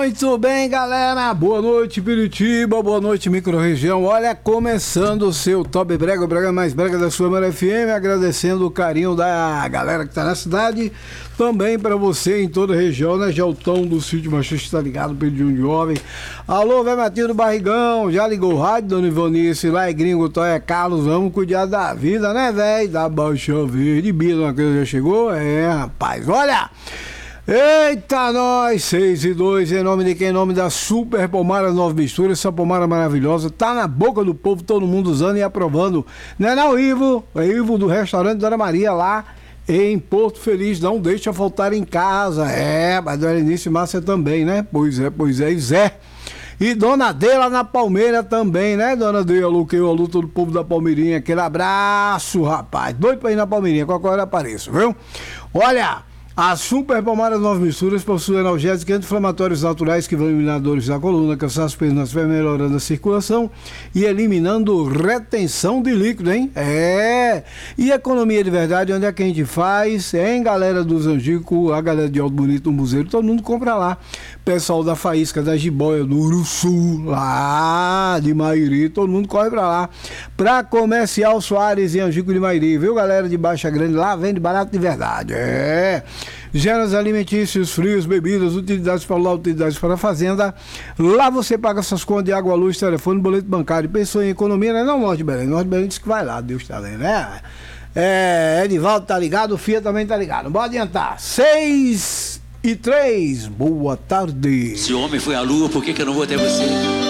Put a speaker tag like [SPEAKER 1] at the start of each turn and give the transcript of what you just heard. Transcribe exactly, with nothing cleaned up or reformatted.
[SPEAKER 1] Muito bem, galera. Boa noite, Piritiba. Boa noite, micro-região. Olha, começando o seu Top Brega, o Brega mais Brega da sua Mara F M. Agradecendo o carinho da galera que tá na cidade. Também para você em toda a região, né? Geltão do Sítio Machista, tá ligado? Pedinho jovem. Alô, velho Matinho do Barrigão. Já ligou o rádio, dona Ivonice? Lá é gringo, Toia Carlos. Vamos cuidar da vida, né, velho? Da Baixa Verde. Bia, uma coisa já chegou? É, rapaz. Olha! Eita, nós, seis e dois, em nome de quem? Em nome da Super Pomara Nova Mistura, essa pomara maravilhosa, tá na boca do povo, todo mundo usando e aprovando. Não é não, Ivo? É Ivo do restaurante Dona Maria, lá em Porto Feliz, não deixa faltar em casa. É, mas Dona Eunice Márcia também, né? Pois é, pois é, e Zé. E Dona D lá na Palmeira também, né, Dona D? Alô, que eu alô todo o povo da Palmeirinha, aquele abraço, rapaz. Doido pra ir na Palmeirinha, qualquer hora apareço, viu? Olha... A Super Pomara Nova Misturas possui analgésicos e anti-inflamatórios naturais que vão eliminar dores da coluna, cansaço, peso nas pernas, melhorando a circulação e eliminando retenção de líquido, hein? É! E economia de verdade, onde é que a gente faz? Hein, galera do Zangico, a galera de Alto Bonito, do Museiro, todo mundo compra lá. Pessoal da Faísca, da Jiboia, do Uruçu, lá de Mairi, todo mundo corre pra lá. Pra Comercial Soares e Angico de Mairi, viu, galera de Baixa Grande? Lá vende barato de verdade, é! Gêneros alimentícios, frios, bebidas, utilidades para o lar, utilidades para a fazenda. Lá você paga suas contas de água, luz, telefone, boleto bancário. Pensou em economia, né? Não, Norte Belém. Norte Belém disse que vai lá, Deus tá vendo, né? É, Edivaldo tá ligado, o Fia também tá ligado. Bora adiantar. Seis e três. Boa tarde.
[SPEAKER 2] Se o homem foi à lua, por que que eu não vou até você?